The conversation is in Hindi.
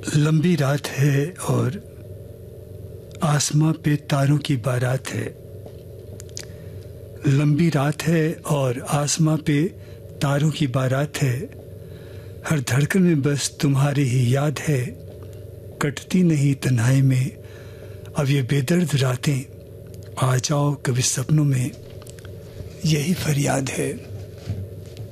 लंबी रात है और आसमां पे तारों की बारात है। लंबी रात है और आसमां पे तारों की बारात है। हर धड़कन में बस तुम्हारी ही याद है। कटती नहीं तन्हाई में अब ये बेदर्द रातें। आ जाओ कभी सपनों में, यही फरियाद है।